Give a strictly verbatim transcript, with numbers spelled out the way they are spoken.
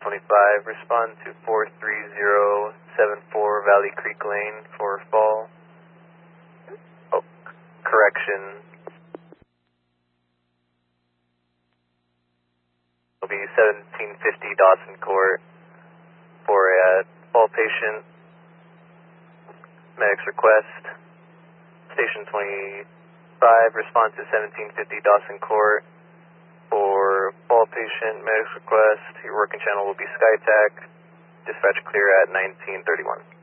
twenty-five, respond to four three zero seven four Valley Creek Lane for fall. Oh, correction. It'll be seventeen fifty Dawson Court for a fall patient. Medic's request. Station twenty-five, respond to seventeen fifty Dawson Court for fall patient. Medic's request. Your working channel will be SkyTac. Dispatch clear at nineteen thirty-one.